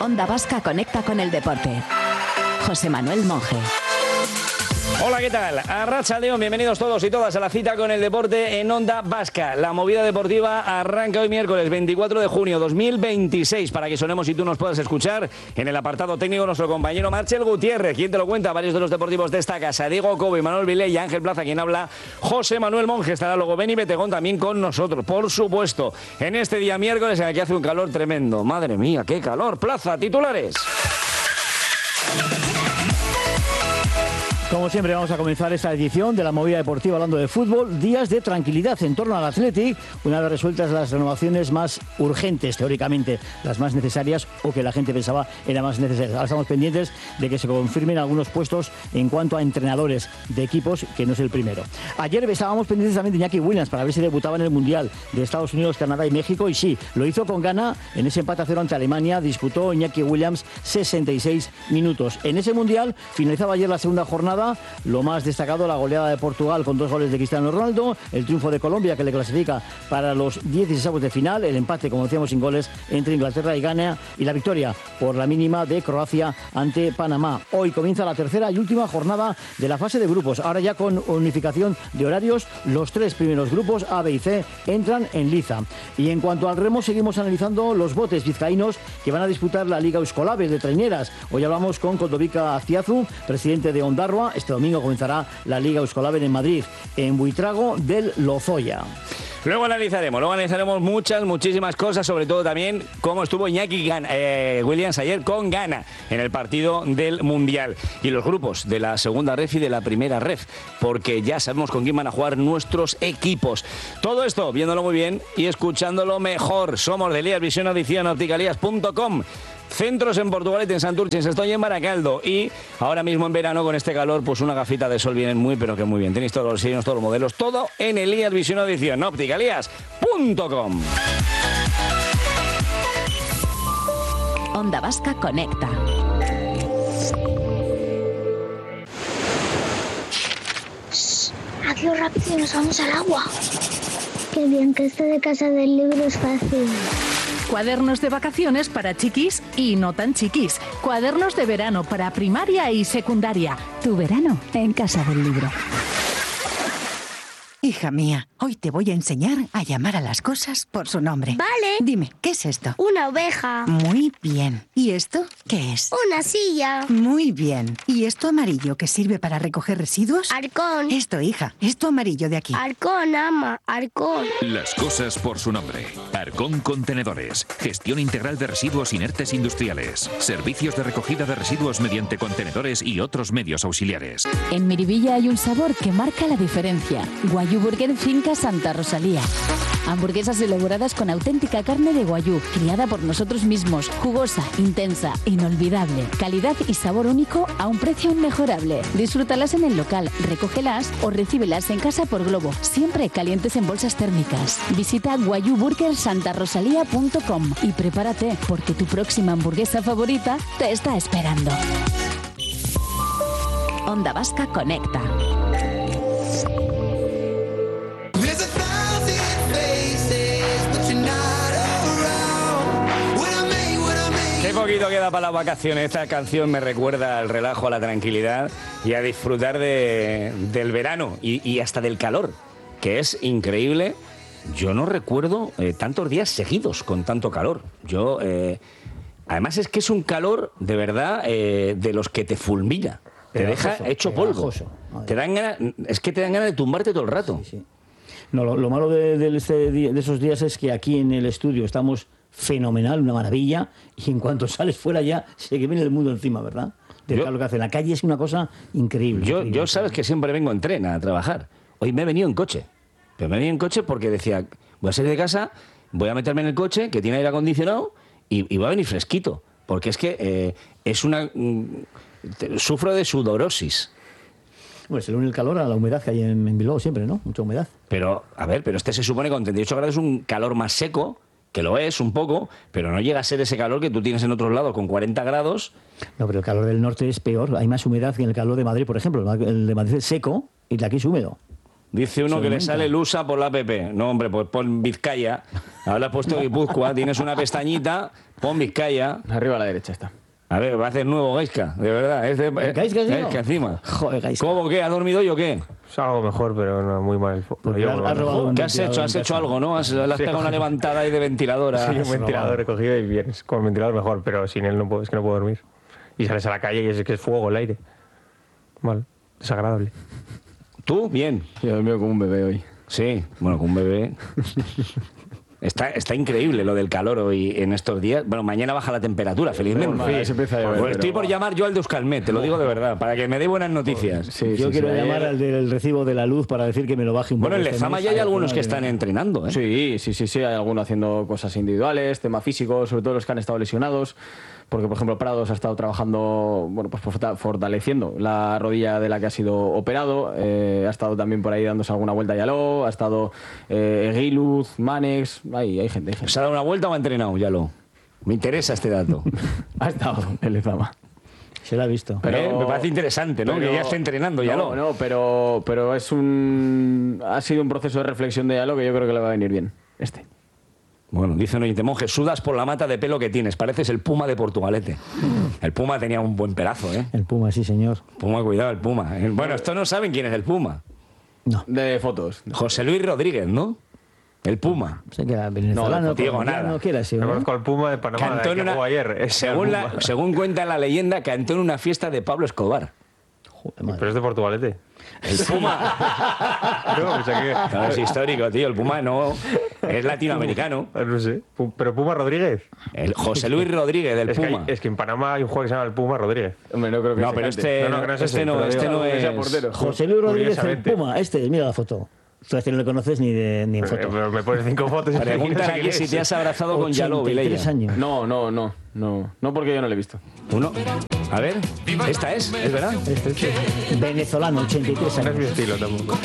Onda Vasca conecta con el deporte. José Manuel Monge. Hola, ¿qué tal? Arratsaldeon, bienvenidos todos y todas a la cita con el deporte en Onda Vasca. La movida deportiva arranca hoy miércoles 24 de junio 2026 para que sonemos y tú nos puedas escuchar. En el apartado técnico nuestro compañero Marcel Gutiérrez. ¿Quién te lo cuenta? Varios de los deportivos de esta casa. Diego Cobo y Manuel Vilé y Ángel Plaza, quien habla. José Manuel Monge estará luego Beni Betegón también con nosotros, por supuesto. En este día miércoles en el que hace un calor tremendo. Madre mía, qué calor. Plaza, titulares. Como siempre vamos a comenzar esta edición de la movida deportiva hablando de fútbol. Días de tranquilidad en torno al Athletic, una vez resueltas las renovaciones más urgentes, teóricamente, las más necesarias o que la gente pensaba eran más necesarias. Ahora estamos pendientes de que se confirmen algunos puestos en cuanto a entrenadores de equipos, que no es el primero. Ayer estábamos pendientes también de Iñaki Williams para ver si debutaba en el Mundial de Estados Unidos, Canadá y México, y sí, lo hizo con Ghana en ese empate a 0 ante Alemania. Disputó Iñaki Williams 66 minutos. En ese Mundial finalizaba ayer la segunda jornada. Lo más destacado, la goleada de Portugal con 2 goles de Cristiano Ronaldo, el triunfo de Colombia que le clasifica para los 16avos de final, el empate, como decíamos, sin goles entre Inglaterra y Ghana, y la victoria por la mínima de Croacia ante Panamá. Hoy comienza la tercera y última jornada de la fase de grupos. Ahora ya con unificación de horarios, los 3 primeros grupos, A, B y C, entran en liza. Y en cuanto al remo, seguimos analizando los botes vizcaínos que van a disputar la Liga Euskolabes de traineras. Hoy hablamos con Koldovica Aztiazu, presidente de Ondarroa. Este domingo comenzará la Liga Euskolabes en Madrid, en Buitrago del Lozoya. Luego analizaremos muchísimas cosas, sobre todo también cómo estuvo Iñaki Williams ayer con Ghana en el partido del Mundial. Y los grupos de la segunda ref y de la primera ref, porque ya sabemos con quién van a jugar nuestros equipos. Todo esto viéndolo muy bien y escuchándolo mejor. Somos de Elías Visión Audición, opticalías.com. Centros en Portugalete, en Santurce, en Sestoy y en Baracaldo. Y ahora mismo en verano, con este calor, pues una gafita de sol vienen muy, pero que muy bien. Tenéis todos los diseños, todos los modelos, todo en Elías Visión Audición, opticalías.com. Onda Vasca conecta. Adiós rápido y nos vamos al agua. Qué bien que esto de casa del libro es fácil. Cuadernos de vacaciones para chiquis y no tan chiquis. Cuadernos de verano para primaria y secundaria. Tu verano en casa del libro. Hija mía, hoy te voy a enseñar a llamar a las cosas por su nombre. Vale. Dime, ¿qué es esto? Una oveja. Muy bien. ¿Y esto qué es? Una silla. Muy bien. ¿Y esto amarillo que sirve para recoger residuos? Arcón. Esto, hija, esto amarillo de aquí. Arcón, ama. Arcón. Las cosas por su nombre. Arcón Contenedores. Gestión integral de residuos inertes industriales. Servicios de recogida de residuos mediante contenedores y otros medios auxiliares. En Miribilla hay un sabor que marca la diferencia. Guayú Burger Finca Santa Rosalía. Hamburguesas elaboradas con auténtica carne de guayú, criada por nosotros mismos, jugosa, intensa, inolvidable, calidad y sabor único a un precio inmejorable. Disfrútalas en el local, recógelas o recíbelas en casa por globo, siempre calientes en bolsas térmicas. Visita guayuburgersantarosalía.com y prepárate porque tu próxima hamburguesa favorita te está esperando. Onda Vasca conecta. Qué poquito queda para las vacaciones. Esta canción me recuerda al relajo, a la tranquilidad y a disfrutar del verano y hasta del calor, que es increíble. Yo no recuerdo tantos días seguidos con tanto calor. Además es que es un calor de verdad de los que te fulmina, te deja hecho polvo. Te dan ganas de tumbarte todo el rato. Sí, sí. No, lo malo de esos días es que aquí en el estudio estamos fenomenal, una maravilla, y en cuanto sales fuera ya se que viene el mundo encima, ¿verdad? Del calor que hace. La calle es una cosa increíble. Yo sabes que siempre vengo en tren a trabajar. Hoy me he venido en coche. Pero me he venido en coche porque decía, voy a salir de casa, voy a meterme en el coche, que tiene aire acondicionado, y va a venir fresquito. Porque es que sufro de sudorosis. Bueno, se le une el calor a la humedad que hay en Bilbao siempre, ¿no? Mucha humedad. Pero este se supone que con 38 grados es un calor más seco, que lo es un poco, pero no llega a ser ese calor que tú tienes en otros lados con 40 grados. No, pero el calor del norte es peor. Hay más humedad que en el calor de Madrid, por ejemplo. El de Madrid es seco y el de aquí es húmedo. Dice uno que le sale Lusa por la app. No, hombre, pues pon Vizcaya. Ahora has puesto Guipúzcoa, tienes una pestañita, Pon Vizcaya. Arriba a la derecha está. A ver, va a hacer nuevo Gaisca, de verdad. ¿Gaisca encima. Joder, Gaisca. ¿Cómo qué? ¿Ha dormido hoy o qué? Es algo mejor, pero no muy mal. ¿Qué has hecho? ¿Has hecho algo, no? ¿Le has pegado una levantada ahí de ventiladora? Sí, un ventilador he cogido y bien. Con el ventilador mejor, pero sin él es que no puedo dormir. Y sales a la calle y es que es fuego el aire. Mal, desagradable. ¿Tú? Bien. Yo he dormido como un bebé hoy. Sí, bueno, con un bebé... Está increíble lo del calor hoy en estos días. Bueno, mañana baja la temperatura, felizmente. Sí, se empieza a llover, pues estoy por llamar yo al de Euskalmet, te lo digo de verdad, para que me dé buenas noticias. Sí, yo quiero llamar al del recibo de la luz para decir que me lo baje un poco. Bueno, en Lezama ya hay algunos que están entrenando, ¿eh? Sí, hay algunos haciendo cosas individuales, tema físico, sobre todo los que han estado lesionados. Porque, por ejemplo, Prados ha estado trabajando, bueno, pues fortaleciendo la rodilla de la que ha sido operado. Ha estado también por ahí dándose alguna vuelta Yaló, ha estado Eguiluz, Manex, hay gente. ¿Se ha dado una vuelta o ha entrenado Yaló? Me interesa este dato. Ha estado en Lezama. Se lo ha visto. Pero, me parece interesante, ¿no? Que ya esté entrenando Yaló. No, pero ha sido un proceso de reflexión de Yaló que yo creo que le va a venir bien. Bueno, dice un oyente, monje, sudas por la mata de pelo que tienes, pareces el Puma de Portugalete. El Puma tenía un buen pelazo, ¿eh? El Puma, sí, señor. Puma, cuidado, el Puma. Bueno, esto no saben quién es el Puma. No. De fotos. José Luis Rodríguez, ¿no? El Puma. Sé que era venezolano. No digo nada. No quiere así, ¿no? Conozco al Puma de Panamá, que jugó ayer. Según cuenta la leyenda, cantó en una fiesta de Pablo Escobar. Joder, pero es de Portugalete. El Puma. No, o sea que... Claro, es histórico, tío. El Puma no es latinoamericano. No sé. ¿Pero Puma Rodríguez? El José Luis Rodríguez del Puma. Es que en Panamá hay un jugador que se llama el Puma Rodríguez. Hombre, no creo que pero este no es. José Luis Rodríguez el Puma. Mira la foto. Tú no le conoces ni en foto. Pero me pones 5 fotos. Preguntan aquí si te has abrazado con Yaló, Vilella. Años. No, porque yo no le he visto. Uno. A ver, esta es verdad. Venezolano, 83 años. No es mi estilo tampoco.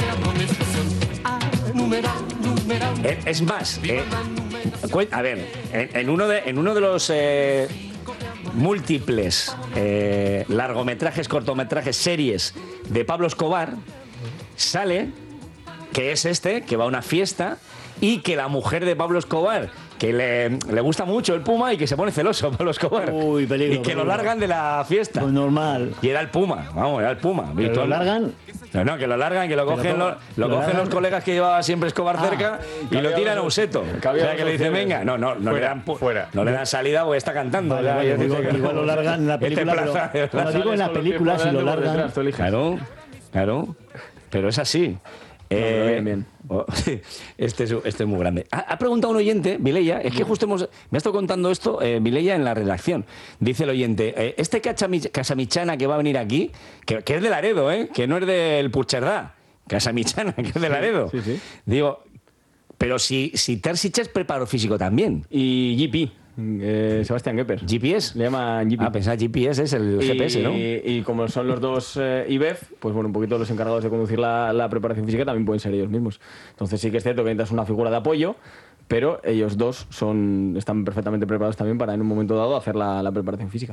Es más, a ver, en uno de los múltiples largometrajes, cortometrajes, series de Pablo Escobar, sale que es que va a una fiesta y que la mujer de Pablo Escobar, que le gusta mucho el Puma y que se pone celoso Pablo Escobar. Uy, peligro. Y que lo largan de la fiesta. Pues normal. Y era el Puma, era el Puma. ¿Pero lo largan? No, que lo largan, que lo cogen los colegas que llevaba siempre Escobar cerca y lo tiran a un seto. O sea, que le dicen, venga, no le dan salida porque está cantando. Vale, igual lo largan en la película. Pero digo en la película, si lo largan. Claro. Pero es así. Bien. Este es muy grande. Ha preguntado un oyente, Vilella, es que justo me ha estado contando esto, Vilella, en la redacción. Dice el oyente, Casamichana que va a venir aquí, que es de Laredo, que no es del Puigcerdá, Casamichana, que es de Laredo. Sí. Digo, pero si Terzic es preparador físico también. Y GP. Sebastián Gepper. ¿GPS? Le llaman GPS. Pensaba GPS es el GPS, ¿no? Y como son los dos IBEF, pues bueno, un poquito los encargados de conducir la preparación física también pueden ser ellos mismos. Entonces sí que es cierto que necesitas una figura de apoyo, pero ellos dos están perfectamente preparados también para en un momento dado hacer la preparación física.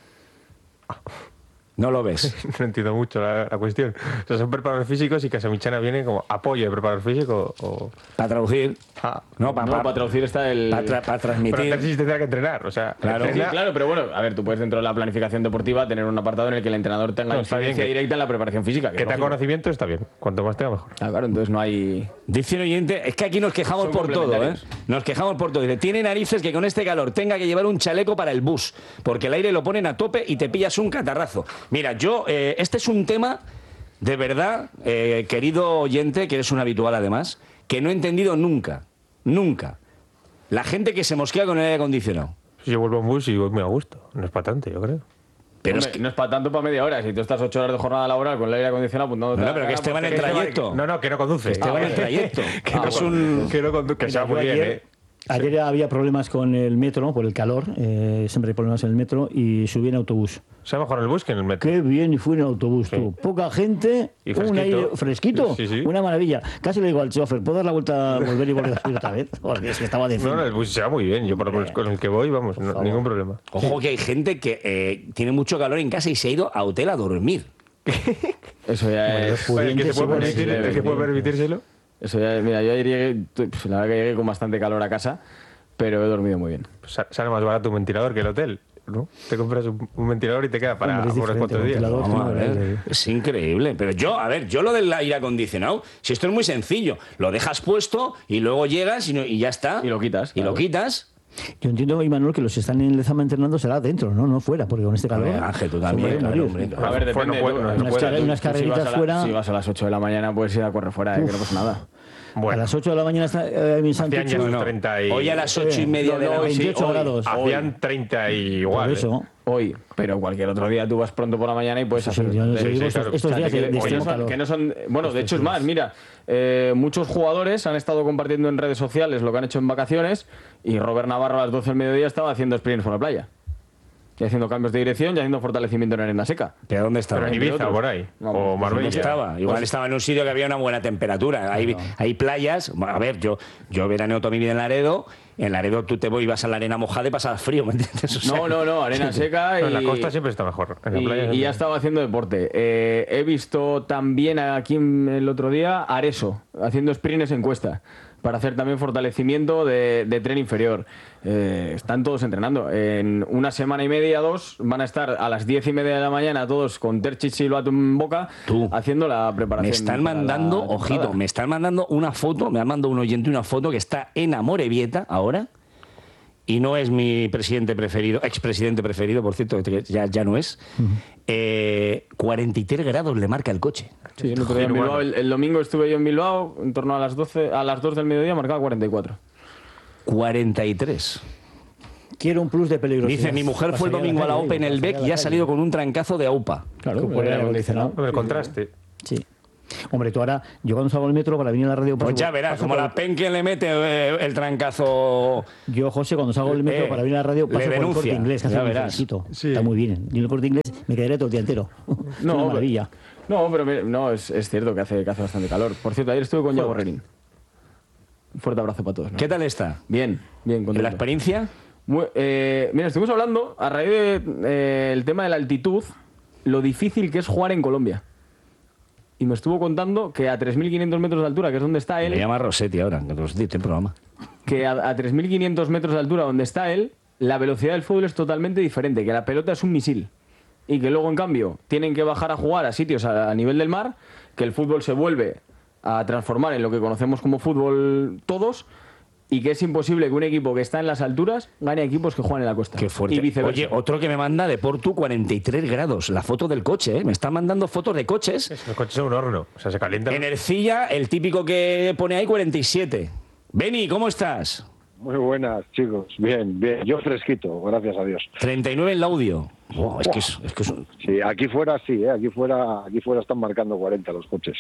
No lo ves. No entiendo mucho la cuestión. O sea, son preparadores físicos y Casamichana viene como apoyo de preparador físico o... Para traducir. Para traducir está el... Para transmitir. Pero Terzic tendrá que entrenar, o sea... Claro. Sí, claro, pero bueno, a ver, tú puedes dentro de la planificación deportiva tener un apartado en el que el entrenador tenga influencia directa en la preparación física. Que tenga conocimiento está bien. Cuanto más tenga, mejor. Claro, entonces no hay... Dice un oyente, es que aquí nos quejamos por todo, Nos quejamos por todo. Dice, tiene narices que con este calor tenga que llevar un chaleco para el bus, porque el aire lo ponen a tope y te pillas un catarrazo. Mira, yo... este es un tema, de verdad, querido oyente, que eres un habitual además, que no he entendido nunca. La gente que se mosquea con el aire acondicionado. Yo vuelvo en bus y voy muy a gusto. No es para tanto, yo creo. Pero hombre, es que no es para tanto, para media hora. Si tú estás 8 horas de jornada laboral con el aire acondicionado apuntándote... No, pero que este va en el trayecto. No, que no conduce. Este va en el trayecto. Que no conduce. Que sea muy bien, Ayer había problemas con el metro, por el calor, siempre hay problemas en el metro, y subí en autobús. Se va mejor en el bus que en el metro. Qué bien, y fui en autobús, tú. Poca gente, y fresquito. Un aire fresquito, sí. Una maravilla. Casi le digo al chofer, ¿puedo dar la vuelta, volver y volver a subir otra vez? Porque es que estaba de frío. No, el bus se va muy bien. Yo por lo menos con el que voy, vamos, ningún problema. Ojo que hay gente que tiene mucho calor en casa y se ha ido a hotel a dormir. Eso ya es... ¿El que puede permitírselo? Eso ya, mira, yo ayer llegué, la verdad que llegué con bastante calor a casa, pero he dormido muy bien. Pues sale más barato un ventilador que el hotel, ¿no? Te compras un ventilador y te queda para unos 4 días. Vamos a ver, es increíble. Pero yo lo del aire acondicionado, si esto es muy sencillo, lo dejas puesto y luego llegas y ya está. Y lo quitas. Y lo quitas. Yo entiendo, Imanol, que los que están en Lezama entrenando será dentro, no fuera, porque con este calor... Ángel, tú también, claro, hombre. A ver, depende. Unas carreritas fuera... Si vas a las 8 de la mañana, puedes ir a correr fuera, que no pasa nada. Bueno. A las 8 de la mañana está mi Santiago. Hoy a las 8:30 de la 28 grados. Hacían 30 y igual. Por eso. Hoy, pero cualquier otro día tú vas pronto por la mañana y puedes hacer... Estos días de extremo calor. Que no son... Bueno, de hecho es más, mira, muchos jugadores han estado compartiendo en redes sociales lo que han hecho en vacaciones y Robert Navarro a las 12 del mediodía estaba haciendo sprints por la playa. Y haciendo cambios de dirección y haciendo fortalecimiento en arena seca. ¿Pero dónde estaba? Pero en Ibiza, por ahí. O Marbella. ¿Dónde estaba? Igual estaba en un sitio que había una buena temperatura. Hay playas. A ver, yo veraneo toda mi vida en Laredo. En Laredo tú te ibas a la arena mojada y pasabas frío, ¿me entiendes? O sea, no, arena seca. En la costa siempre está mejor. En la playa y ya estaba haciendo deporte. He visto también aquí el otro día Areso, haciendo sprints en cuesta, para hacer también fortalecimiento de tren inferior. Están todos entrenando. En una semana y media, 2, van a estar a las 10:30 de la mañana todos con Terchich y Silvato en boca haciendo la preparación. Me están mandando, ojito, me están mandando una foto, me ha mandado un oyente una foto que está en Amorebieta ahora. Y no es mi presidente preferido, expresidente preferido, por cierto, que ya no es. 43 grados le marca el coche. Sí, el otro día en Bilbao, el domingo estuve yo en Bilbao, en torno a las 2 del mediodía, marcaba 44. 43. Quiero un plus de peligrosidad. Dice, mi mujer fue el domingo a la OPA en el BEC y ha salido con un trancazo de AUPA. Claro, por el acondicionado. El contraste. Sí. Hombre, tú ahora, yo cuando salgo del metro para venir a la radio... Pues ya verás, como la Penque le mete el trancazo... Yo, José, cuando salgo del metro para venir a la radio paso por el Corte Inglés, que hace un felicito. Sí. Está muy bien. Y en el Corte Inglés me quedaré todo el día entero. No, una maravilla. No, pero es cierto que hace bastante calor. Por cierto, ayer estuve con Yago Rerín. Un fuerte abrazo para todos, ¿no? ¿Qué tal está? Bien, contento. ¿Y la experiencia? Mira, estuvimos hablando, a raíz del tema de la altitud, lo difícil que es jugar en Colombia. Y me estuvo contando que a 3.500 metros de altura, que es donde está él... Me llama Rossetti ahora, que Rossetti tiene programa. Que a 3.500 metros de altura donde está él, la velocidad del fútbol es totalmente diferente, que la pelota es un misil. Y que luego, en cambio, tienen que bajar a jugar a sitios a nivel del mar, que el fútbol se vuelve a transformar en lo que conocemos como fútbol todos, y que es imposible que un equipo que está en las alturas gane a equipos que juegan en la costa. Qué fuerte. Y viceversa. Oye, otro que me manda de Portu, 43 grados. La foto del coche, ¿eh? Me están mandando fotos de coches. El coche es un horno. O sea, se calienta. En Ercilla, el típico que pone ahí, 47. Beni, ¿cómo estás? Muy buenas, chicos. Bien. Yo fresquito, gracias a Dios. 39 en Laudio. Oh, es que es un... Sí, aquí fuera sí, ¿eh? Aquí fuera están marcando 40 los coches.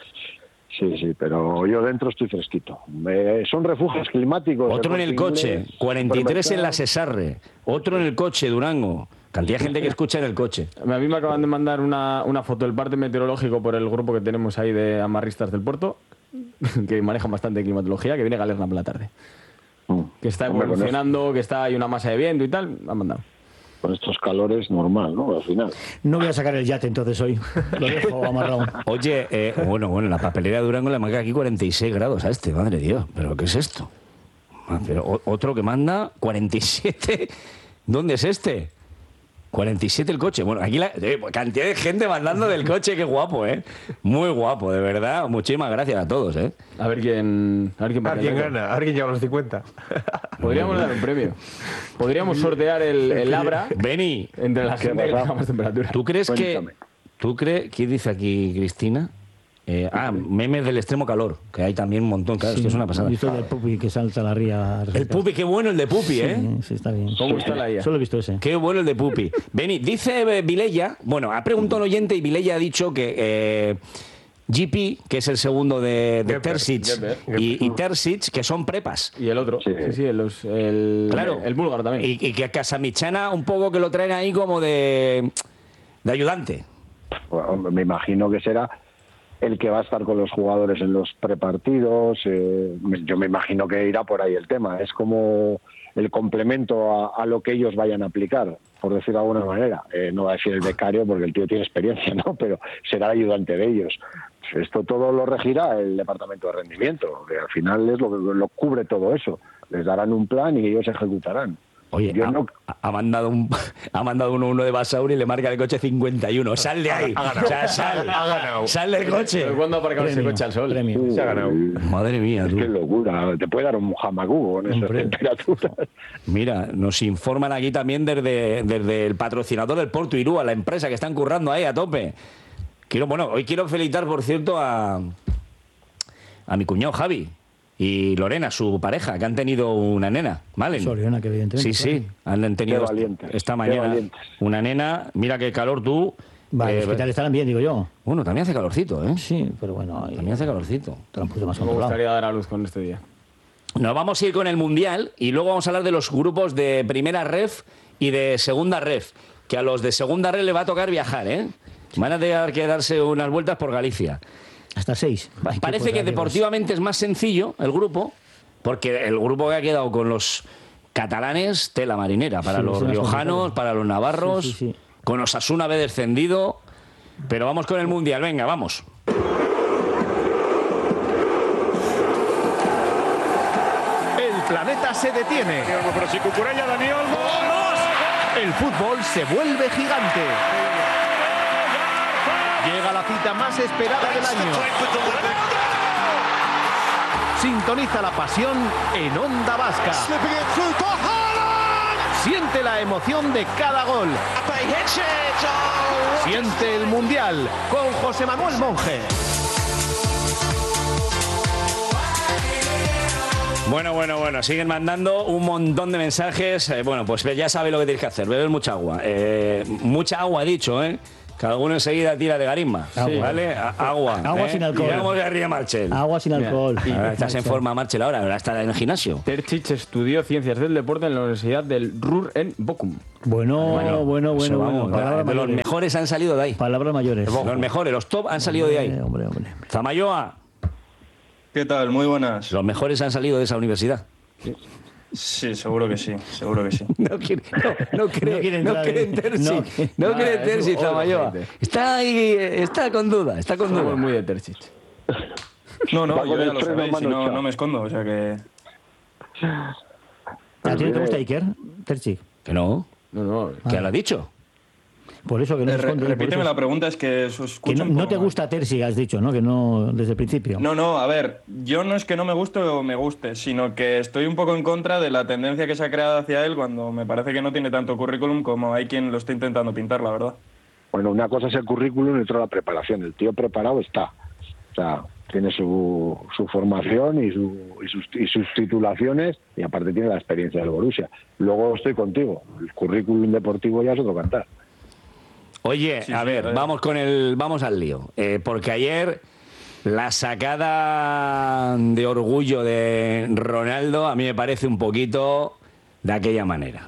Sí, pero yo dentro estoy fresquito. Son refugios climáticos. Otro en el coche, 43 en la Cesarre. Otro en el coche, Durango. Cantidad de gente que escucha en el coche. A mí me acaban de mandar una foto del parte meteorológico por el grupo que tenemos ahí de amarristas del puerto, que manejan bastante climatología, que viene Galerna por la tarde. Que está evolucionando, que hay una masa de viento y tal. Me han mandado. Con estos calores normal, ¿no? Al final. No voy a sacar el yate entonces hoy. Lo dejo amarrado. Oye, bueno, la papelera de Durango le marca aquí 46 grados a este, madre de Dios. ¿Pero qué es esto? Pero otro que manda 47. ¿Dónde es este? 47 el coche. Bueno, aquí cantidad de gente mandando del coche, qué guapo, ¿eh? Muy guapo, de verdad. Muchísimas gracias a todos, ¿eh? A ver quién gana, a ver quién llega a los 50. Podríamos dar un premio. Podríamos sortear el Abra. Beni, entre la gente que tenga más temperatura. ¿Tú crees ¿qué dice aquí Cristina? Memes del extremo calor, que hay también un montón, claro, es que es una pasada. He visto el del Pupi que salta la ría. El Pupi, qué bueno el de Pupi, ¿eh? Sí, está bien. ¿Cómo está la IA? Solo he visto ese. Qué bueno el de Pupi. Beni, dice Vilella, bueno, ha preguntado un oyente y Vilella ha dicho que GP, que es el segundo de Terzic, y Terzic, que son prepas. Y el otro, sí, claro. El búlgaro también. Y que a Casamichana un poco que lo traen ahí como de ayudante. Bueno, me imagino que será el que va a estar con los jugadores en los prepartidos. Yo me imagino que irá por ahí el tema. Es como el complemento a lo que ellos vayan a aplicar, por decirlo de alguna manera. No va a decir el becario porque el tío tiene experiencia, ¿no? Pero será el ayudante de ellos. Esto todo lo regirá el departamento de rendimiento, que al final es lo cubre todo eso. Les darán un plan y ellos ejecutarán. Oye, ha mandado uno de Basauri y le marca el coche 51. Sal de ahí. O sea, sal del coche. ¿Cuándo ha aparcado ese coche al sol? Se ha ganado. Madre mía, tú. Qué locura. Te puede dar un Hamaku con esas temperaturas. Mira, nos informan aquí también desde el patrocinador del Porto Irúa, la empresa que están currando ahí a tope. Hoy quiero felicitar, por cierto, a mi cuñado Javi y Lorena, su pareja, que han tenido una nena, ¿vale? Soriana, que evidentemente. Sí, han tenido esta mañana una nena. Mira qué calor tú. Vale, ¿qué tal estarán bien, digo yo? Bueno, también hace calorcito, ¿eh? Sí, pero bueno. También hace calorcito. Me gustaría dar a luz con este día. Nos vamos a ir con el Mundial y luego vamos a hablar de los grupos de primera ref y de segunda ref, que a los de segunda ref le va a tocar viajar, ¿eh? Van a tener que darse unas vueltas por Galicia. Hasta 6. Parece que deportivamente es más sencillo el grupo, porque el grupo que ha quedado con los catalanes, tela marinera, para los riojanos, para los navarros, con Osasuna B descendido, pero vamos con el Mundial, venga, vamos. El planeta se detiene. El fútbol se vuelve gigante. Llega la cita más esperada del año. Sintoniza la pasión en Onda Vasca. Siente la emoción de cada gol. Siente el Mundial con José Manuel Monge. Bueno, siguen mandando un montón de mensajes. Pues ya sabéis lo que tenéis que hacer, beber mucha agua. Mucha agua, dicho, ¿eh? Cada uno enseguida tira de garisma, ¿vale? Agua. Agua sin alcohol. Y vamos a arriba, Marchel. Agua sin alcohol. Ahora estás en forma, Marchel, ahora está en el gimnasio. Terzic estudió Ciencias del Deporte en la Universidad del Ruhr en Bochum. Bueno. De los mejores han salido de ahí. Palabras mayores. Los mejores, los top han salido de ahí. Hombre. Zamayoa. ¿Qué tal? Muy buenas. Los mejores han salido de esa universidad. Sí, seguro que sí. No quiere Terzic, Zamayoa. Está ahí, está con duda. Somos muy de Terzic. No, yo ya lo sabéis, si no me escondo, o sea que... ¿A ti no te gusta Iker, Terzic? Que no. ¿Qué lo ha dicho? Por eso que no esconde. Repíteme la pregunta, es que eso escucho que no te gusta Terzic, has dicho, ¿no? Que no desde el principio. No, a ver, yo no es que no me guste o me guste, sino que estoy un poco en contra de la tendencia que se ha creado hacia él cuando me parece que no tiene tanto currículum como hay quien lo está intentando pintar, la verdad. Bueno, una cosa es el currículum y otra la preparación. El tío preparado está. O sea, tiene su formación y sus titulaciones y aparte tiene la experiencia del Borussia. Luego estoy contigo. El currículum deportivo ya es otro cantar. Oye, a ver, vamos al lío. Porque ayer la sacada de orgullo de Ronaldo a mí me parece un poquito de aquella manera.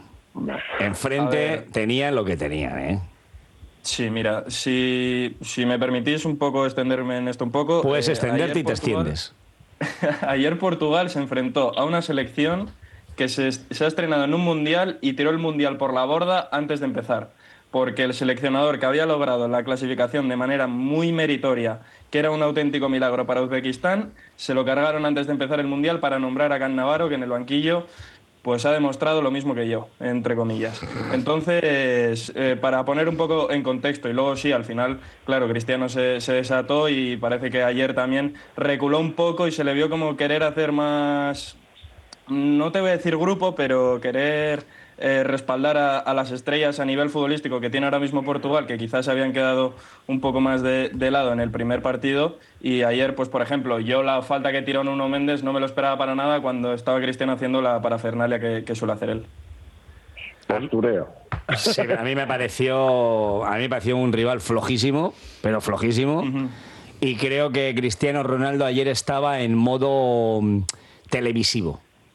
Enfrente tenían lo que tenían, ¿eh? Sí, mira, si me permitís un poco extenderme en esto un poco... Puedes extenderte y te extiendes. Ayer Portugal se enfrentó a una selección que se ha estrenado en un Mundial y tiró el Mundial por la borda antes de empezar. Porque el seleccionador que había logrado la clasificación de manera muy meritoria, que era un auténtico milagro para Uzbekistán, se lo cargaron antes de empezar el Mundial para nombrar a Cannavaro, que en el banquillo pues ha demostrado lo mismo que yo, entre comillas. Entonces, para poner un poco en contexto, y luego sí, al final, claro, Cristiano se desató y parece que ayer también reculó un poco y se le vio como querer hacer más, no te voy a decir grupo, pero querer... respaldar a las estrellas a nivel futbolístico que tiene ahora mismo Portugal, que quizás se habían quedado un poco más de lado en el primer partido. Y ayer, pues por ejemplo, yo la falta que tiró Nuno Méndez no me lo esperaba para nada cuando estaba Cristiano haciendo la parafernalia que suele hacer él. Postureo. Sí, a mí me pareció un rival flojísimo, pero flojísimo. Uh-huh. Y creo que Cristiano Ronaldo ayer estaba en modo televisivo.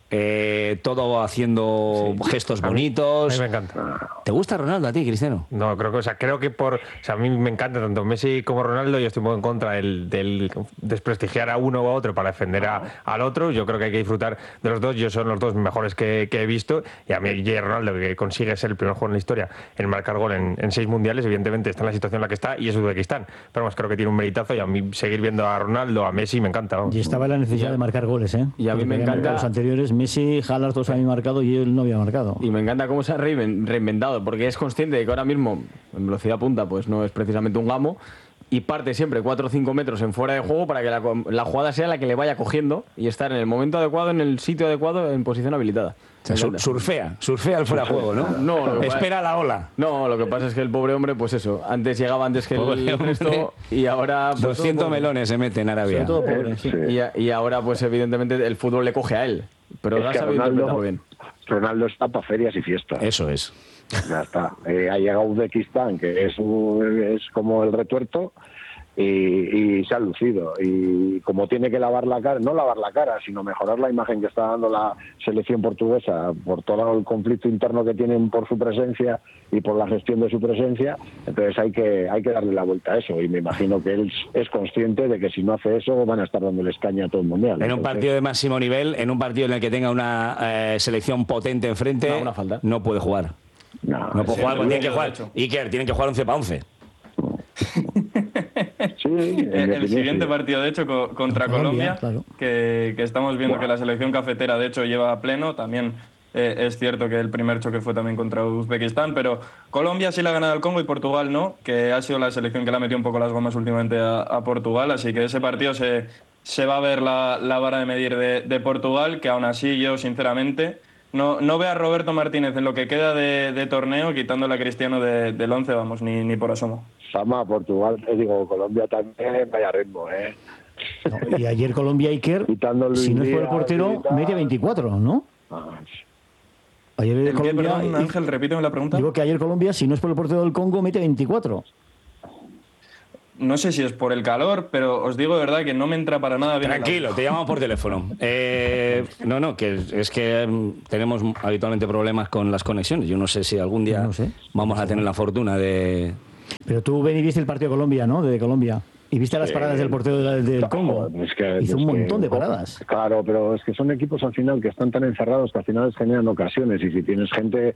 todo haciendo gestos bonitos. A mí me encanta. ¿Te gusta Ronaldo a ti, Cristiano? No, creo que a mí me encanta tanto Messi como Ronaldo. Yo estoy muy en contra del desprestigiar a uno u a otro para defender al otro. Yo creo que hay que disfrutar de los dos. Yo son los dos mejores que he visto. Y a mí Ronaldo, que consigue ser el primer jugador en la historia en marcar gol en 6 mundiales, evidentemente está en la situación en la que está y es Uzbekistán. Pero vamos, creo que tiene un meritazo y a mí seguir viendo a Ronaldo, a Messi, me encanta. Vamos. Y estaba la necesidad de marcar goles, ¿eh? Y a mí me encanta... Los anteriores, Messi, Haaland, todos habían marcado y él no había marcado. Y me encanta cómo se ha reinventado, porque es consciente de que ahora mismo, en velocidad punta, pues no es precisamente un gamo, y parte siempre 4 o 5 metros en fuera de juego para que la jugada sea la que le vaya cogiendo y estar en el momento adecuado, en el sitio adecuado, en posición habilitada. O sea, surfea al fuera de juego, ¿no? No, espera la ola. No, lo que pasa es que el pobre hombre, pues eso, antes llegaba antes que el resto y ahora... Pues 200 melones se mete en Arabia. Todo pobre, sí. Y ahora, pues evidentemente, el fútbol le coge a él. Pero lo ha sabido interpretar bien. Ronaldo está para ferias y fiestas. Eso es. Ya está. Ha llegado Uzbekistán, que es como el retuerto, y se ha lucido. Y como tiene que lavar la cara, no lavar la cara, sino mejorar la imagen que está dando la selección portuguesa por todo el conflicto interno que tienen por su presencia y por la gestión de su presencia, entonces hay que darle la vuelta a eso. Y me imagino que él es consciente de que si no hace eso van a estar dándole escaña a todo el mundial. En un partido de máximo nivel, en un partido en el que tenga una selección potente enfrente, no puede jugar. No puede jugar, tienen que jugar. Iker, tienen que jugar 11 para 11. Sí, el siguiente partido, de hecho, contra Colombia, claro. que estamos viendo que la selección cafetera, de hecho, lleva a pleno. También es cierto que el primer choque fue también contra Uzbekistán, pero Colombia sí le ha ganado al Congo y Portugal no, que ha sido la selección que le ha metido un poco las gomas últimamente a Portugal, así que ese partido se va a ver la vara de medir de Portugal, que aún así yo, sinceramente... No veo a Roberto Martínez en lo que queda de torneo, quitándole a Cristiano del 11, vamos, ni por asomo. Sama, Portugal, Colombia también, vaya ritmo, ¿eh? No, y ayer Colombia, Iker, si no es por el portero, mete 24, ¿no? Ayer Colombia... Perdón, Ángel, repíteme la pregunta. Digo que ayer Colombia, si no es por el portero del Congo, mete 24. No sé si es por el calor, pero os digo de verdad que no me entra para nada bien. Tranquilo, te llamamos por teléfono. No, que es que tenemos habitualmente problemas con las conexiones. Yo no sé si algún día vamos a tener la fortuna de... Pero tú viste el partido de Colombia, ¿no? De Colombia. Y viste las paradas del portero del Congo. Hizo un montón de paradas. Claro, pero es que son equipos al final que están tan encerrados que al final les generan ocasiones. Y si tienes gente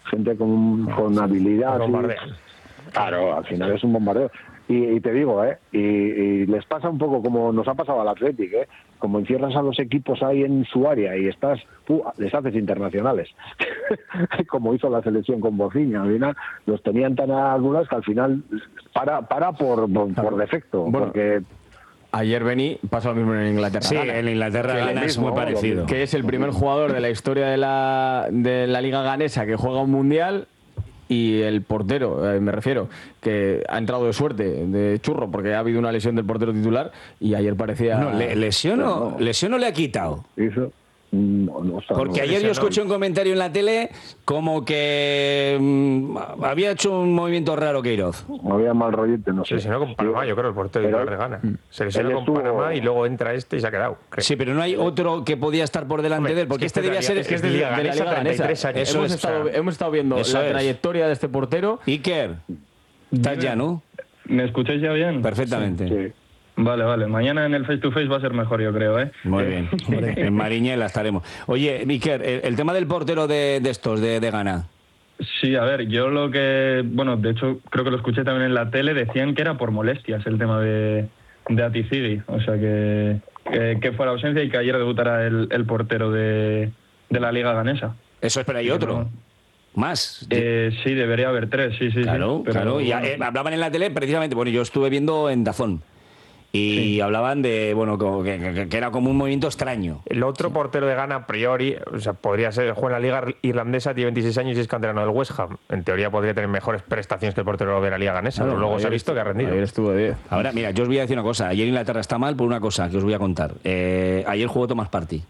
con habilidad... Claro, al final es un bombardeo. Y te digo, y les pasa un poco como nos ha pasado al Athletic, como encierras a los equipos ahí en su área y les haces internacionales, como hizo la selección con Bofiña. Al final los tenían tan agulados que al final para por defecto, bueno, porque... Ayer pasa lo mismo en Inglaterra. Sí, en Inglaterra Ghana es muy parecido. Que es el primer jugador de la historia de la liga ganesa que juega un mundial. Y el portero, me refiero, que ha entrado de suerte, de churro, porque ha habido una lesión del portero titular y ayer parecía... No, lesión no le ha quitado. Eso. Porque ayer yo escuché un comentario en la tele como que había hecho un movimiento raro Queiroz. Había mal rollete, no sé. Se lesionó con Panamá, yo creo, el portero de Ghana. Se lesionó con Panamá y luego entra y se ha quedado. Creo. Sí, pero no hay otro que podía estar por delante de él, porque debía ser... Es que es de la Liga Ganesa. Hemos estado viendo la trayectoria de este portero. Iker, ¿estás ya, no? ¿Me escucháis ya bien? Perfectamente. Sí. Vale. Mañana en el Face to Face va a ser mejor, yo creo, ¿eh? Muy bien. En Mariñela estaremos. Oye, Iker, el tema del portero de estos, de Ghana. Sí, a ver, yo lo que... Bueno, de hecho, creo que lo escuché también en la tele, decían que era por molestias el tema de Atizigi. O sea, que fuera ausencia y que ayer debutara el portero de la Liga Ganesa. Eso es, pero hay otro. ¿Más? Sí, debería haber 3, sí. Claro. Y hablaban en la tele precisamente, bueno, yo estuve viendo en DAZN. Y hablaban de, bueno, que era como un movimiento extraño. El otro portero de Ghana, a priori, o sea, podría ser, juega en la Liga Irlandesa, tiene 26 años y es canterano del West Ham. En teoría podría tener mejores prestaciones que el portero de la Liga Ganesa, pero luego se ha visto que ha rendido. Ayer estuvo de 10. Ahora, mira, yo os voy a decir una cosa. Ayer Inglaterra está mal por una cosa que os voy a contar. Ayer jugó Thomas Partey.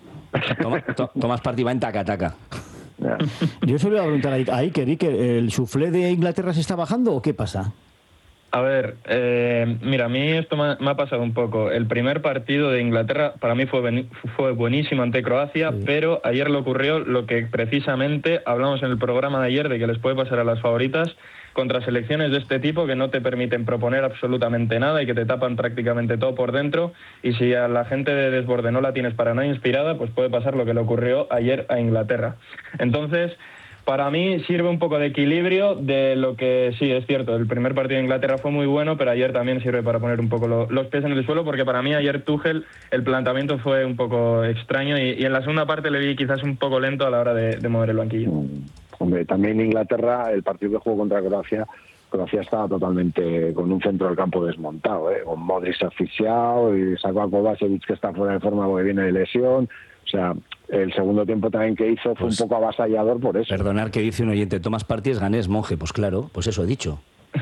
Thomas Partey va en taca-taca. Yo se lo voy a preguntar a Iker, ¿el suflé de Inglaterra se está bajando o qué pasa? A ver, mira, a mí esto me ha pasado un poco. El primer partido de Inglaterra para mí fue buenísimo ante Croacia, pero ayer le ocurrió lo que precisamente hablamos en el programa de ayer de que les puede pasar a las favoritas contra selecciones de este tipo que no te permiten proponer absolutamente nada y que te tapan prácticamente todo por dentro, y si a la gente de desborde no la tienes para nada inspirada, pues puede pasar lo que le ocurrió ayer a Inglaterra. Entonces, para mí sirve un poco de equilibrio de lo que sí es cierto. El primer partido de Inglaterra fue muy bueno, pero ayer también sirve para poner un poco los pies en el suelo, porque para mí ayer Tuchel el planteamiento fue un poco extraño y en la segunda parte le vi quizás un poco lento a la hora de mover el banquillo. Hombre, también Inglaterra, el partido que jugó contra Croacia estaba totalmente con un centro del campo desmontado, con Modric asfixiado y sacó a Kovačević, que está fuera de forma porque viene de lesión. O sea, el segundo tiempo también que hizo fue un poco avasallador por eso. Perdonar que dice un oyente, Tomás Partidas, Ganés, Monje. Pues claro, pues eso he dicho.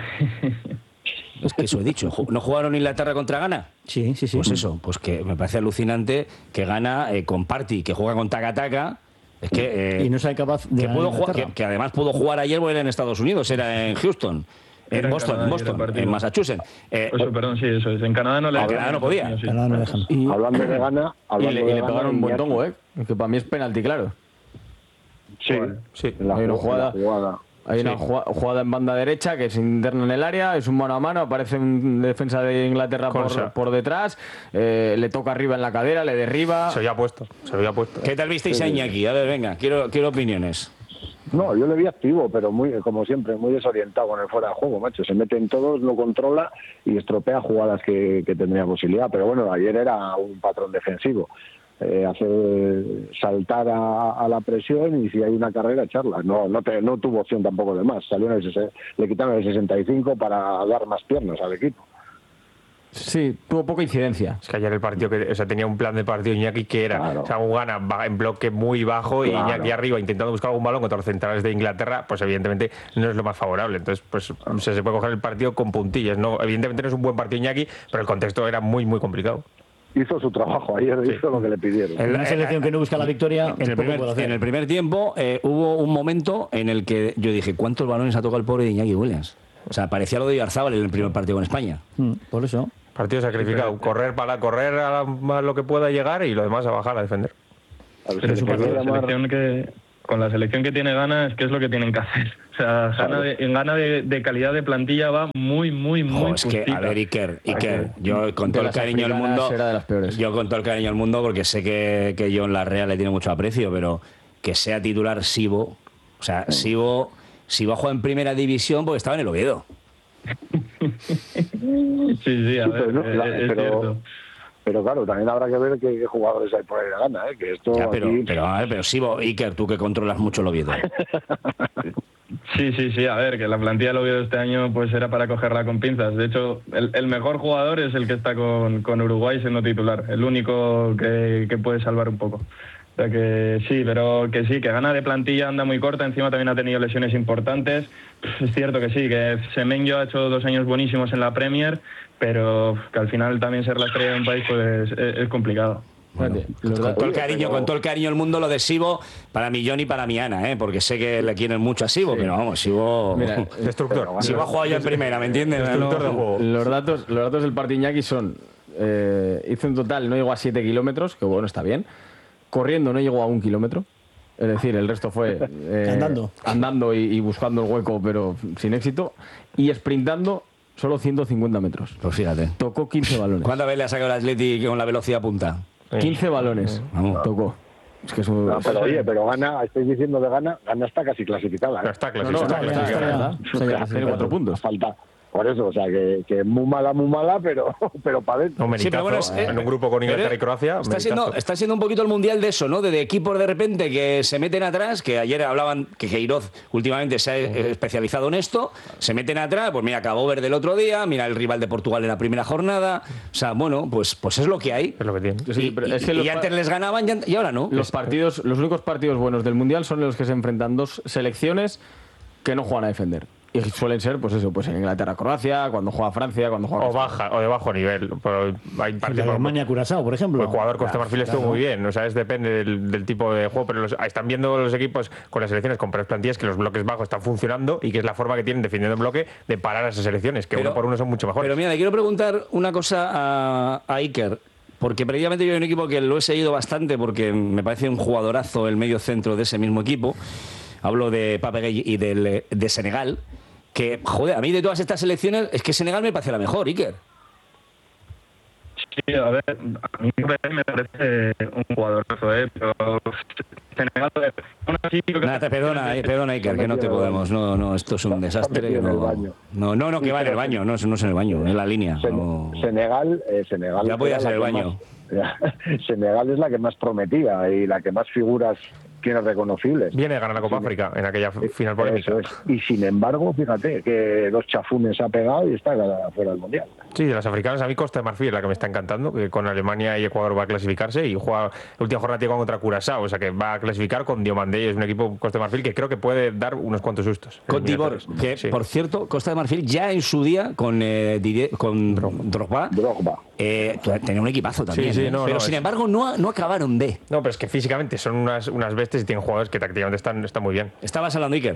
Es que eso he dicho. ¿No jugaron Inglaterra contra Ghana? Sí. Pues eso, pues que me parece alucinante que Ghana con Party, que juega con Taka-Taka, es que... y no soy capaz de... Que además pudo jugar ayer porque era en Estados Unidos, era en Houston. En Boston, en Massachusetts. Perdón, sí, eso es. En Canadá no podía. Sí. Canadá no dejan. Hablando de Ghana... Y le pegaron un buen tongo, que para mí es penalti, claro. Sí. Hay una jugada. Hay una jugada en banda derecha que es interna en el área, es un mano a mano, aparece un defensa de Inglaterra por detrás, le toca arriba en la cadera, le derriba. Se había puesto. ¿Qué tal visteis a Iñaki? A ver, venga, quiero opiniones. No, yo le vi activo, pero muy, como siempre, muy desorientado con el fuera de juego, macho. Se mete en todos, no controla y estropea jugadas que tendría posibilidad. Pero bueno, ayer era un patrón defensivo. Hace saltar a la presión y si hay una carrera, echarla. No tuvo opción tampoco de más. Salió le quitaron el 65 para dar más piernas al equipo. Sí, tuvo poca incidencia. Es que ayer el partido tenía un plan de partido Iñaki que era, un Ghana en bloque muy bajo y Iñaki arriba intentando buscar algún balón contra los centrales de Inglaterra, pues evidentemente no es lo más favorable. Entonces, pues se puede coger el partido con puntillas. No, evidentemente no es un buen partido Iñaki, pero el contexto era muy, muy complicado. Hizo su trabajo ayer, hizo lo que le pidieron. En una selección que no busca la victoria, en el primer tiempo hubo un momento en el que yo dije, ¿cuántos balones ha tocado el pobre de Iñaki Williams? O sea, parecía lo de Oyarzábal en el primer partido con España. Por eso. Partido sacrificado, correr a lo que pueda llegar y lo demás a bajar a defender. Con la selección que tiene Ghana es que es lo que tienen que hacer. O sea, Ghana de calidad de plantilla va muy es que, a ver, Iker, yo con todo el cariño del mundo, porque sé que John Larrea le tiene mucho aprecio, pero que sea titular Sibo, o sea, Sibo ha jugado en primera división porque estaba en el Oviedo. Sí, a ver, es cierto. Pero claro, también habrá que ver qué jugadores hay por ahí de Ghana, que esto pero Sibo, Iker, tú que controlas mucho el Oviedo. Sí, a ver, que la plantilla del Oviedo este año pues era para cogerla con pinzas. De hecho, el mejor jugador es el que está con Uruguay siendo titular, el único que puede salvar un poco. O sea que sí, pero que Ghana de plantilla anda muy corta, encima también ha tenido lesiones importantes. Es cierto que sí, que Semenyo ha hecho 2 años buenísimos en la Premier, pero que al final también ser la estrella de un país pues es complicado. Bueno, con todo el cariño del mundo, lo de Sibo para mi John y para mi Ana, porque sé que le quieren mucho a Sibo, pero vamos, Sibo... Mira, destructor. Sibo ha jugado ya en primera, ¿me entiendes? Destructor de juego. Los datos del partido Iñaki son... hizo en total, no llegó a 7 kilómetros, que bueno, está bien. Corriendo no llegó a 1 kilómetro. Es decir, el resto fue andando y buscando el hueco, pero sin éxito. Y sprintando solo 150 metros. Pues fíjate. Tocó 15 balones. ¿Cuántas veces le ha sacado el Atleti con la velocidad punta? 15 balones. Tocó. Es que es un... pero Ghana, estáis diciendo de Ghana está casi clasificada. Está clasificada. Tiene 4 puntos. Falta. Por eso, o sea, que muy mala, pero para adentro. Sí, pero bueno, en un grupo con Inglaterra y Croacia. Está siendo un poquito el mundial de eso, ¿no? De equipos de repente que se meten atrás, que ayer hablaban que Queiroz últimamente se ha especializado en esto, se meten atrás, pues mira, Cabo Verde el otro día, mira el rival de Portugal en la primera jornada. O sea, bueno, pues es lo que hay. Es lo que tiene. Y antes les ganaban y ahora no. Los únicos partidos buenos del mundial son los que se enfrentan 2 selecciones que no juegan a defender. Y suelen ser, pues eso, pues en Inglaterra, Croacia, cuando juega Francia, cuando juega... O de bajo nivel. Pero hay partidos... Alemania, Curazao, por ejemplo. El jugador Costa Marfil estuvo muy bien. O sea, depende del tipo de juego, pero están viendo los equipos con las selecciones, con plantillas, que los bloques bajos están funcionando y que es la forma que tienen defendiendo en bloque de parar a esas selecciones, que uno por uno son mucho mejores. Pero mira, le quiero preguntar una cosa a Iker. Porque previamente yo hay un equipo que lo he seguido bastante porque me parece un jugadorazo el medio centro de ese mismo equipo. Hablo de Pape Gueye y de Senegal. Que, joder, a mí de todas estas selecciones es que Senegal me parece la mejor, Iker. Sí, a ver, a mí me parece un jugadorazo, pero Senegal... Perdona, Iker, que no te podemos. No, esto es un desastre. Que no, que va en el baño, no es en el baño, en la línea. Senegal ya podía ser el baño. Senegal es la que más prometía y la que más figuras tiene reconocibles. Viene a ganar la Copa África en aquella final polémica. Eso es. Y sin embargo, fíjate que 2 chafunes ha pegado y está fuera del Mundial. Sí, de las africanas, a mí Costa de Marfil es la que me está encantando, que con Alemania y Ecuador va a clasificarse y juega la última jornada contra Curazao, o sea que va a clasificar con Diomandé, es un equipo Costa de Marfil que creo que puede dar unos cuantos sustos. Con Tibor, que sí. Por cierto, Costa de Marfil ya en su día con Drogba tenía un equipazo también. Sí, pero sin embargo no acabaron de. No, pero es que físicamente son unas bestias y tienen jugadores que tácticamente están muy bien. ¿Estabas hablando, Iker?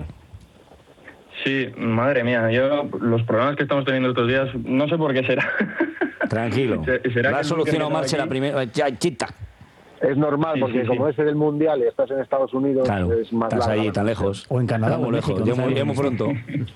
Sí, madre mía, los problemas que estamos teniendo estos días, no sé por qué será. Tranquilo. La solución a marcha la primera. Chita. Es normal, porque como es el Mundial y estás en Estados Unidos, claro, es más estás ahí tan lejos. O en Canadá, muy lejos. Ya muy pronto.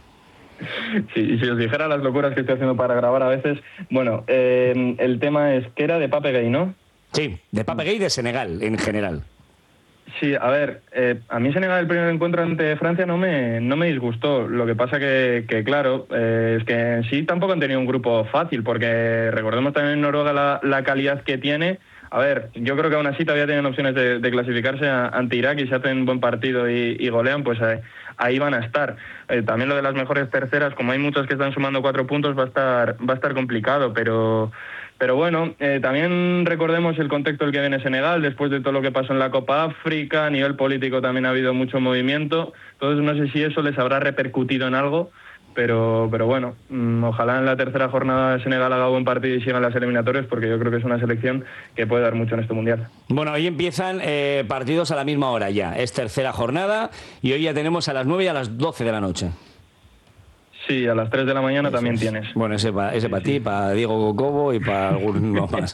Sí, y si os dijera las locuras que estoy haciendo para grabar a veces, bueno, el tema es que era de Pape Gueye, ¿no? Sí, de Pape Gueye y de Senegal, en general. Sí, a ver, a mí Senegal el primer encuentro ante Francia no me disgustó. Lo que pasa que claro, es que en sí tampoco han tenido un grupo fácil, porque recordemos también en Noruega la calidad que tiene. A ver, yo creo que aún así todavía tienen opciones de clasificarse ante Irak y si hacen buen partido y golean, pues ahí van a estar. También lo de las mejores terceras, como hay muchos que están sumando 4 puntos, va a estar complicado, pero bueno, también recordemos el contexto del que viene Senegal, después de todo lo que pasó en la Copa África, a nivel político también ha habido mucho movimiento, entonces no sé si eso les habrá repercutido en algo, pero bueno, ojalá en la tercera jornada Senegal haga buen partido y sigan las eliminatorias, porque yo creo que es una selección que puede dar mucho en este Mundial. Bueno, hoy empiezan partidos a la misma hora ya, es tercera jornada y hoy ya tenemos a las 9 y a las 12 de la noche. Sí, a las 3 de la mañana eso también es. tienes. Bueno, ese para ti, para Diego Cobo y para alguno más.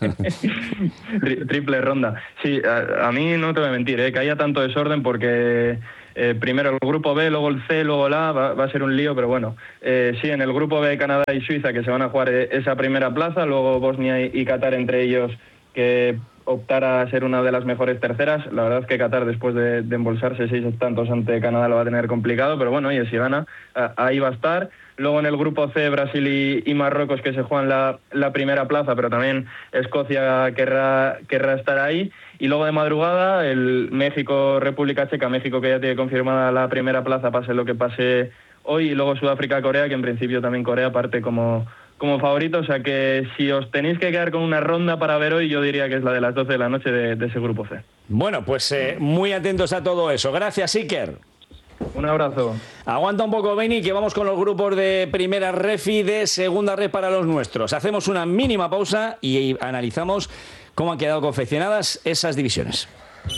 Triple ronda. Sí, a mí no te voy a mentir, que haya tanto desorden porque primero el grupo B, luego el C, luego el A, va a ser un lío, pero bueno. Sí, en el grupo B Canadá y Suiza que se van a jugar esa primera plaza, luego Bosnia y Qatar entre ellos que optara a ser una de las mejores terceras. La verdad es que Qatar, después de embolsarse 6 tantos ante Canadá, lo va a tener complicado, pero bueno, oye, si gana, ahí va a estar. Luego en el grupo C, Brasil y Marruecos, que se juegan la primera plaza, pero también Escocia querrá estar ahí. Y luego de madrugada, el México-República Checa, México que ya tiene confirmada la primera plaza, pase lo que pase hoy. Y luego Sudáfrica-Corea, que en principio también Corea parte como favorito, o sea que si os tenéis que quedar con una ronda para ver hoy, yo diría que es la de las 12 de la noche de ese grupo C. Bueno, pues muy atentos a todo eso. Gracias, Iker. Un abrazo. Aguanta un poco, Beni, que vamos con los grupos de primera ref y de segunda ref para los nuestros. Hacemos una mínima pausa y analizamos cómo han quedado confeccionadas esas divisiones.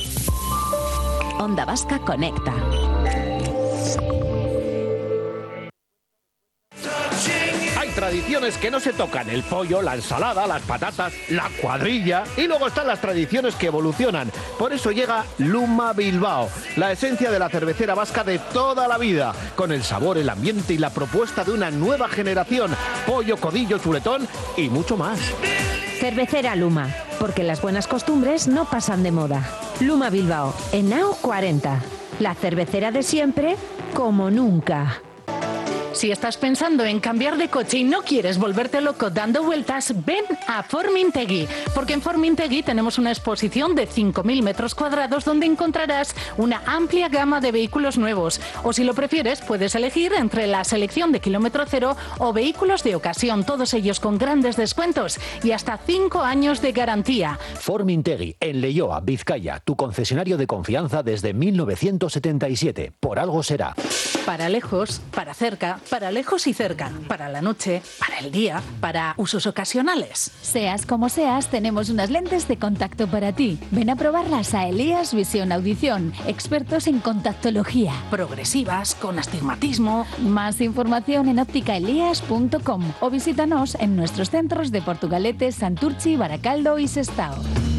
Onda Vasca Conecta. Tradiciones que no se tocan: el pollo, la ensalada, las patatas, la cuadrilla, y luego están las tradiciones que evolucionan. Por eso llega Luma Bilbao, la esencia de la cervecera vasca de toda la vida, con el sabor, el ambiente y la propuesta de una nueva generación: pollo, codillo, chuletón y mucho más. Cervecera Luma, porque las buenas costumbres no pasan de moda. Luma Bilbao, en Nao 40, la cervecera de siempre como nunca. Si estás pensando en cambiar de coche y no quieres volverte loco dando vueltas, ven a Formintegui, porque en Formintegui tenemos una exposición de 5.000 metros cuadrados donde encontrarás una amplia gama de vehículos nuevos. O si lo prefieres, puedes elegir entre la selección de kilómetro cero o vehículos de ocasión, todos ellos con grandes descuentos y hasta 5 años de garantía. Formintegui, en Leioa, Vizcaya, tu concesionario de confianza desde 1977. Por algo será. Para lejos, para cerca, para lejos y cerca, para la noche, para el día, para usos ocasionales. Seas como seas, tenemos unas lentes de contacto para ti. Ven a probarlas a Elías Visión Audición, expertos en contactología. Progresivas, con astigmatismo. Más información en ópticaelías.com o visítanos en nuestros centros de Portugalete, Santurchi, Baracaldo y Sestao.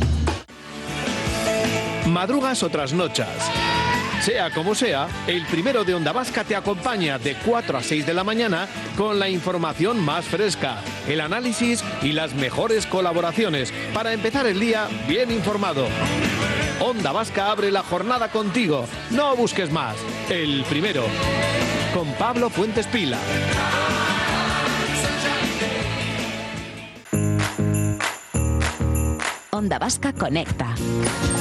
Madrugas o trasnochas. Sea como sea, el primero de Onda Vasca te acompaña de 4 a 6 de la mañana con la información más fresca, el análisis y las mejores colaboraciones para empezar el día bien informado. Onda Vasca abre la jornada contigo. No busques más. El primero. Con Pablo Fuentes Pila. Onda Vasca conecta.